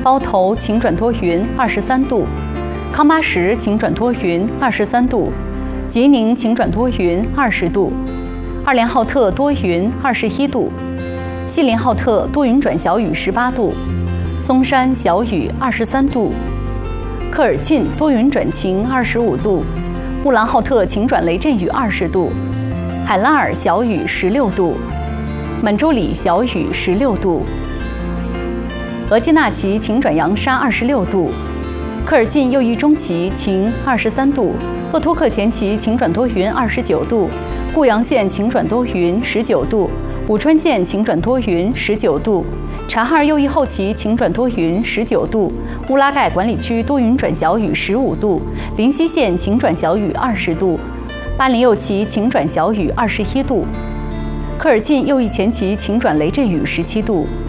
包头晴转多云23度，康巴什晴转多云23度，吉宁晴转多云20度，二连浩特多云21度，锡林浩特多云转小雨18度，松山小雨23度，科尔沁多云转晴25度，木兰浩特晴转雷阵雨20度，海拉尔小雨16度，满洲里小雨16度，额济纳旗晴转扬沙26度，科尔沁右翼中旗晴23度，鄂图克前旗晴转多云29度，固阳县晴转多云19度，武川县晴转多云19度，察哈尔右翼后旗晴转多云19度，乌拉盖管理区多云转小雨15度，灵溪县晴转小雨20度，巴林右旗晴转小雨21度，科尔沁右翼前旗晴转雷阵雨17度，